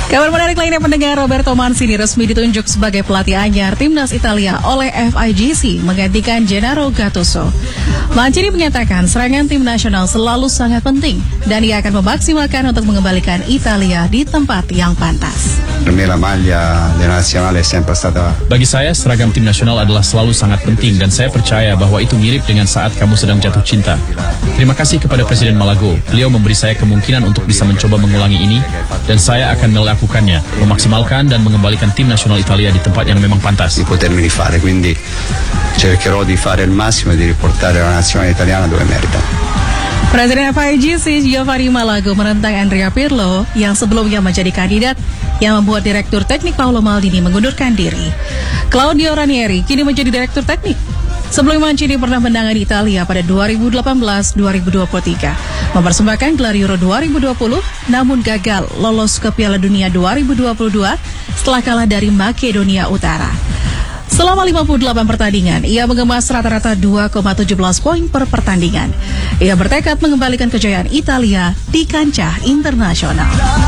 Kabar menarik lainnya pendengar, Roberto Mancini resmi ditunjuk sebagai pelatih anyar timnas Italia oleh FIGC menggantikan Gennaro Gattuso. Mancini menyatakan serangan tim nasional selalu sangat penting dan ia akan memaksimalkan untuk mengembalikan Italia di tempat yang pantas. Bagi saya, seragam tim nasional adalah selalu sangat penting dan saya percaya bahwa itu mirip dengan saat kamu sedang jatuh cinta. Terima kasih kepada Presiden Malago. Beliau memberi saya kemungkinan untuk bisa mencoba mengulangi ini dan saya akan melakukannya, memaksimalkan dan mengembalikan tim nasional Italia di tempat yang memang pantas. Quindi cercherò di fare il massimo di riportare la nazionale italiana dove merita. Presiden FIGC Giovanni Malago menentang Andrea Pirlo yang sebelumnya menjadi kandidat yang membuat Direktur Teknik Paolo Maldini mengundurkan diri. Claudio Ranieri kini menjadi Direktur Teknik. Sebelum Mancini pernah menangani Italia pada 2018-2023, mempersembahkan gelar Euro 2020, namun gagal lolos ke Piala Dunia 2022 setelah kalah dari Makedonia Utara. Selama 58 pertandingan, ia mengemas rata-rata 2,17 poin per pertandingan. Ia bertekad mengembalikan kejayaan Italia di kancah internasional.